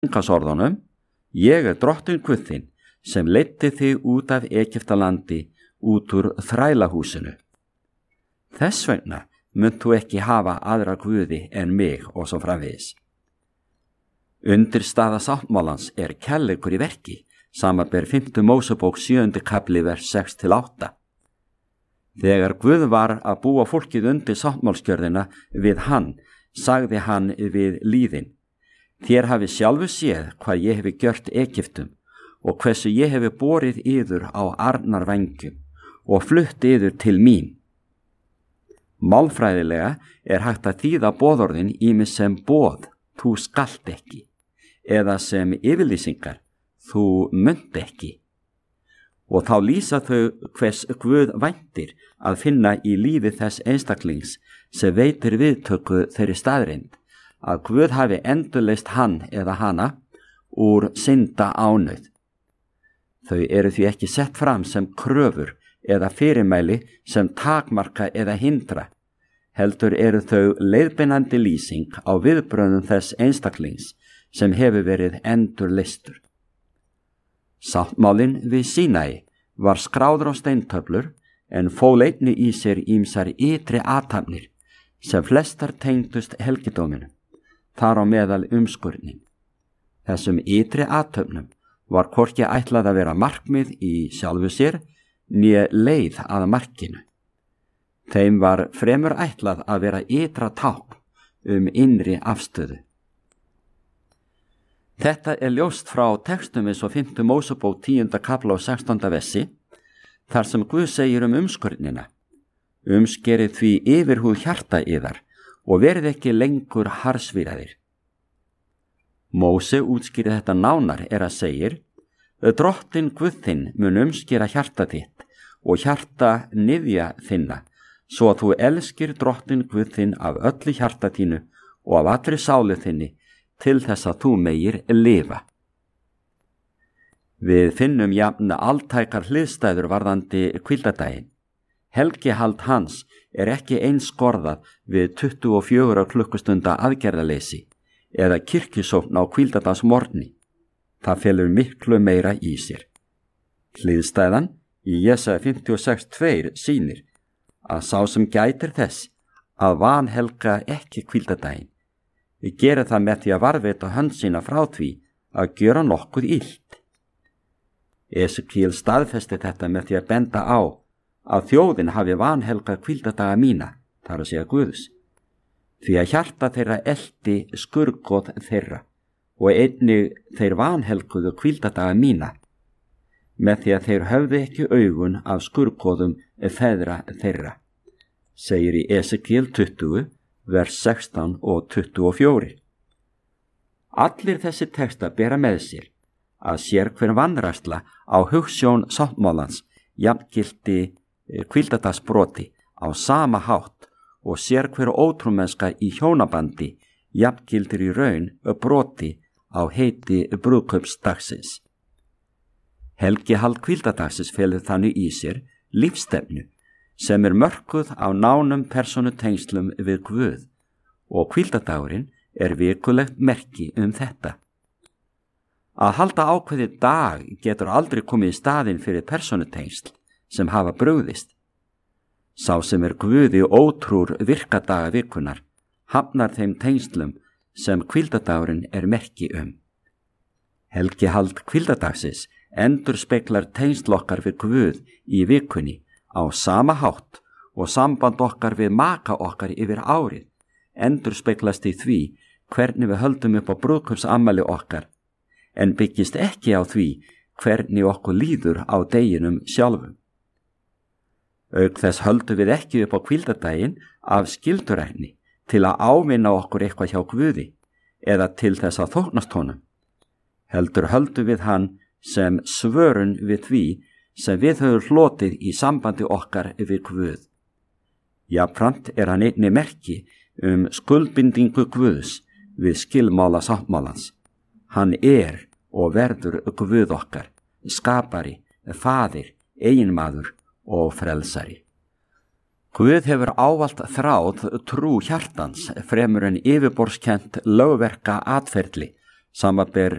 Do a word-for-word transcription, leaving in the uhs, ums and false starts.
Ingasorðunum: Ég er drottinn Guð þinn, sem leiddi þig út af Egyptalandi, út úr þrælahúsinu. Þess vegna munt þú ekki hafa aðra guði en mig, og svo framvegis. Undirstaða sáttmálans er kærleikur í verki, samanber fimmta Mósebók sjöundi kafli vers sex til átta. Þegar Guð var að búa fólkið undir sáttmálskjörðina við hann, sagði hann við lýðin: Þér hafi sjálfu séð hvað ég hefi gjört Egyptum og hversu ég hefi borið yður á arnarvængjum og flutt yður til mín. Málfræðilega er hægt að þýða boðorðin ýmis sem boð, þú skalt ekki, eða sem yfirlýsingar, þú munt ekki. Og þá lýsa þau hvers Guð væntir að finna í lífi þess einstaklings sem veitir viðtöku þeirri staðreind að Guð hafi endurleyst hann eða hana úr synda ánauð. Þau eru því ekki sett fram sem kröfur eða fyrirmæli sem takmarka eða hindra, heldur eru þau leiðbeinandi lýsing á viðbrögðum þess einstaklings sem hefur verið endurleystur. Sáttmálinn við Sínai var skráður á steintöflur en fól einnig í sér ýmsar ytri athafnir sem flestar tengdust helgidóminu, þar á meðal umskurnin. Þessum ytri athöfnum var hvorki ætlað að vera markmið í sjálfu sér né leið að markinu. Þeim var fremur ætlað að vera ytra tákn um innri afstöðu. Þetta er ljóst frá textum eins og fimmta Mósebók tíunda kafla og sextánda versi, þar sem Guð segir um umskurnina: Umskerið því yfirhúð hjarta yðar og verið ekki lengur harðsvíraðir. Móse útskýrði þetta nánar er að segir: Drottinn Guð þinn mun umskera hjarta þitt og hjarta niðja þinna, svo að þú elskir drottinn Guð þinn af öllu hjarta þínu og af allri sálu þinni, til þess að þú megir lifa. Við finnum jafn altækar hliðstæður varðandi hvíldardaginn. Helgihald hans er ekki eins skorðað við tuttugu og fjögurra klukkustunda aðgerðaleysi eða kirkjusókn á hvíldardagsmorgni. Það felur miklu meira í sér. Hliðstæðan í Jesaja fimmtíu og sex tvær sýnir að sá sem gætir þess að vanhelga ekki hvíldardaginn, við gerum það með því að varðveita hönd sína frá því að gjöra nokkuð illt. Esekíel staðfesti þetta með því að benda á að þjóðin hafi vanhelgað hvíldardaga mína, þar að segja Guðs, því að hjarta þeirra elti skurðgoð þeirra og einnig þeir vanhelguðu hvíldardaga mína, með því að þeir höfðu ekki augun af skurðgoðum feðra þeirra, segir í Esekíel tuttugu, vers sextán og tuttugu og fjögur. Allir þessi texta bera með sér að sér hver vanræksla á hugsjón sáttmálans jafngilti hvíldardagsbroti á sama hátt og sér hver ótrúmennska í hjónabandi jafngildir í raun broti á heiti brúðkaupsdagsins. Helgihald hvíldardagsins felur þannig í sér lífsstefnu sem er mörkuð á nánum persónutengslum við Guð, og hvíldardagurinn er vikulegt merki um þetta. Að halda ákveðið dag getur aldrei komið í staðinn fyrir persónutengsl sem hafa brugðist. Sá sem er Guði ótrúr virkadaga vikunar hafnar þeim tengslum sem hvíldardagurinn er merki um. Helgihald hvíldardagsins endurspeglar tengsl okkar við Guð í vikunni á sama hátt og samband okkar við maka okkar yfir árið endurspeglast í því hvernig við höldum upp á brúðkaupsafmæli okkar, en byggist ekki á því hvernig okkur líður á deginum sjálfum. Auk þess höldum við ekki upp á hvíldardaginn af skyldurækni til að ávinna okkur eitthvað hjá Guði eða til þess að þóknast honum. Heldur höldum við hann sem svörun við því sem við höfum hlotið í sambandi okkar við Guð. Jafnframt er hann einnig merki um skuldbindingu Guðs við skilmála sáttmálans. Hann er og verður Guð okkar, skapari, faðir, eiginmaður og frelsari. Guð hefur ávallt þráð trú hjartans fremur en yfirborðskennt lögverka atferli Samanber